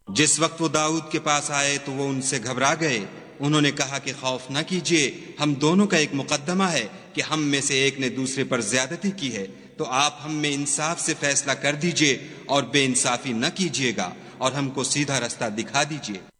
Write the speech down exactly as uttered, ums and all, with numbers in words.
जिस वक्त वो दाऊद के पास आए तो वो उनसे घबरा गए। उन्होंने कहा कि खौफ न कीजिए, हम दोनों का एक मुकद्दमा है कि हम में से एक ने दूसरे पर ज्यादती की है, तो आप हम में इंसाफ से फैसला कर दीजिए और बेइंसाफी न कीजिएगा और हमको सीधा रास्ता दिखा दीजिए।